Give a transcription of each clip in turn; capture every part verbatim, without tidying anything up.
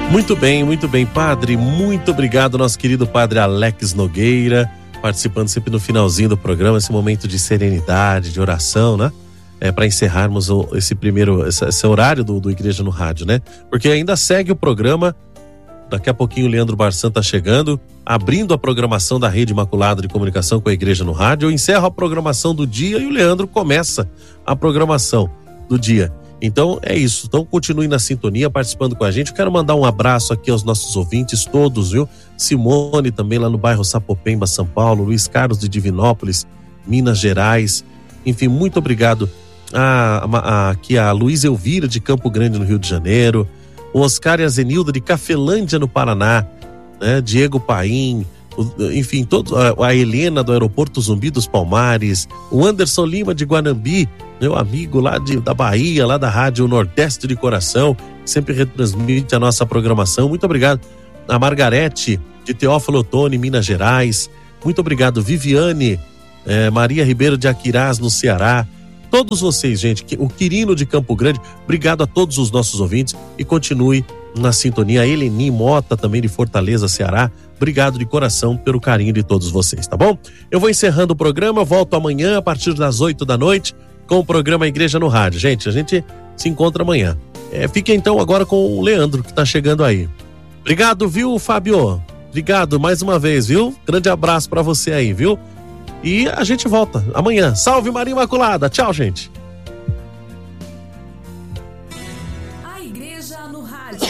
Muito bem, muito bem, padre, muito obrigado, nosso querido padre Alex Nogueira, participando sempre no finalzinho do programa, esse momento de serenidade, de oração, né? É, para encerrarmos o, esse primeiro, esse, esse horário do, do Igreja no Rádio, né? Porque ainda segue o programa, daqui a pouquinho o Leandro Barçan tá chegando, abrindo a programação da Rede Imaculada de Comunicação com a Igreja no Rádio. Eu encerro a programação do dia e o Leandro começa a programação do dia. Então é isso, então continue na sintonia, participando com a gente. Eu quero mandar um abraço aqui aos nossos ouvintes todos, viu? Simone também lá no bairro Sapopemba, São Paulo, Luiz Carlos de Divinópolis, Minas Gerais, enfim, muito obrigado a, a, a, aqui a Luiz Elvira de Campo Grande no Rio de Janeiro, o Oscar e a Zenilda de Cafelândia no Paraná, né? Diego Paim, o, enfim, todo, a, a Helena do Aeroporto Zumbi dos Palmares, o Anderson Lima de Guanambi, meu amigo lá de, da Bahia, lá da Rádio Nordeste de Coração, sempre retransmite a nossa programação. Muito obrigado. A Margarete de Teófilo Otoni, Minas Gerais. Muito obrigado, Viviane, eh, Maria Ribeiro de Aquirás, no Ceará. Todos vocês, gente, o Quirino de Campo Grande, obrigado a todos os nossos ouvintes e continue na sintonia. A Eleni Mota, também de Fortaleza, Ceará. Obrigado de coração pelo carinho de todos vocês, tá bom? Eu vou encerrando o programa, volto amanhã a partir das oito da noite com o programa Igreja no Rádio. Gente, a gente se encontra amanhã. É, fique então agora com o Leandro, que tá chegando aí. Obrigado, viu, Fábio? Obrigado mais uma vez, viu? Grande abraço pra você aí, viu? E a gente volta amanhã. Salve Maria Imaculada. Tchau, gente. A Igreja no Rádio.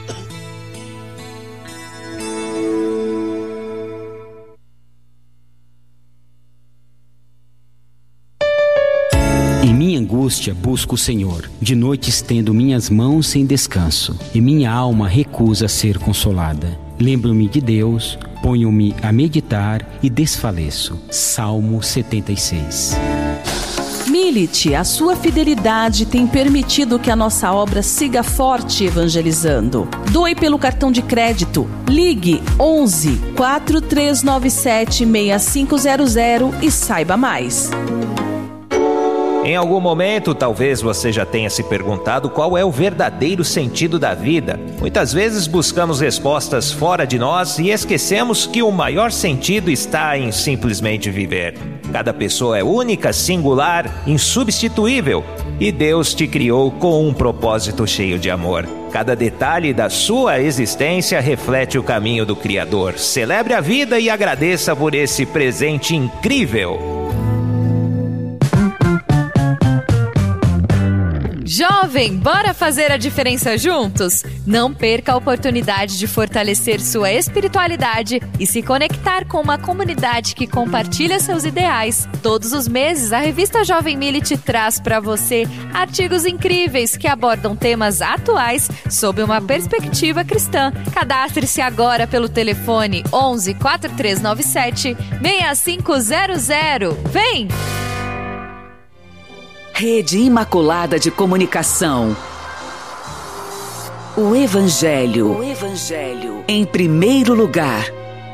Em minha angústia busco o Senhor, de noite estendo minhas mãos sem descanso, e minha alma recusa ser consolada. Lembro-me de Deus, ponho-me a meditar e desfaleço. Salmo setenta e seis. Milite, a sua fidelidade tem permitido que a nossa obra siga forte evangelizando. Doe pelo cartão de crédito. Ligue onze, quatro três nove sete, seis cinco zero zero e saiba mais. Em algum momento, talvez você já tenha se perguntado qual é o verdadeiro sentido da vida. Muitas vezes buscamos respostas fora de nós e esquecemos que o maior sentido está em simplesmente viver. Cada pessoa é única, singular, insubstituível. E Deus te criou com um propósito cheio de amor. Cada detalhe da sua existência reflete o caminho do Criador. Celebre a vida e agradeça por esse presente incrível. Jovem, bora fazer a diferença juntos? Não perca a oportunidade de fortalecer sua espiritualidade e se conectar com uma comunidade que compartilha seus ideais. Todos os meses, a revista Jovem Milite traz para você artigos incríveis que abordam temas atuais sob uma perspectiva cristã. Cadastre-se agora pelo telefone onze, quatro três nove sete, seis cinco zero zero. Vem! Rede Imaculada de Comunicação. O Evangelho. O Evangelho. Em primeiro lugar.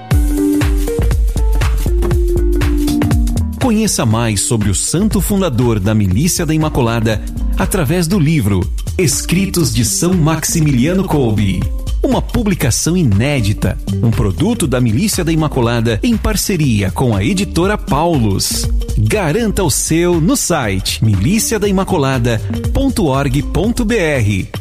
Conheça mais sobre o santo fundador da Milícia da Imaculada através do livro Escritos de São Maximiliano Kolbe. Uma publicação inédita, um produto da Milícia da Imaculada em parceria com a editora Paulus. Garanta o seu no site milícia da imaculada ponto org ponto br.